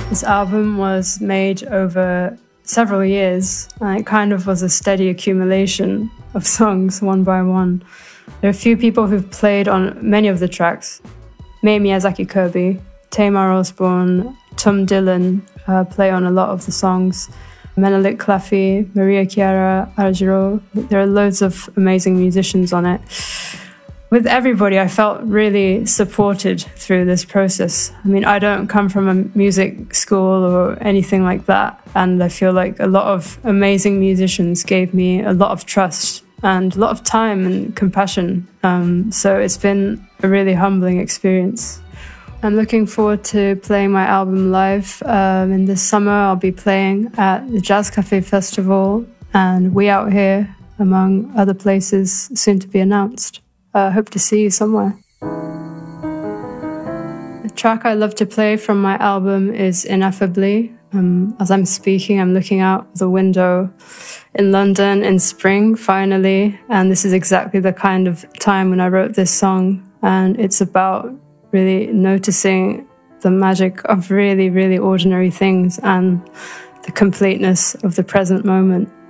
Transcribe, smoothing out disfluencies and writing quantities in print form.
This album was made over several years, and it kind of was a steady accumulation of songs one by one. There are a few people who've played on many of the tracks. Mae Miyazaki Kirby, Tamar Osborne, Tom Dillon play on a lot of the songs. Menelik Claffey, Maria Chiara Argiro. There are loads of amazing musicians on it. With everybody, I felt really supported through this process. I mean, I don't come from a music school or anything like that, and I feel like a lot of amazing musicians gave me a lot of trust and a lot of time and compassion. So it's been a really humbling experience. I'm looking forward to playing my album live. In the summer, I'll be playing at the Jazz Cafe Festival and We Out Here, among other places soon to be announced. Hope to see you somewhere. The track I love to play from my album is Ineffably. As I'm speaking, I'm looking out the window in London in spring, finally, and this is exactly the kind of time when I wrote this song, and it's about really noticing the magic of really, really ordinary things and the completeness of the present moment.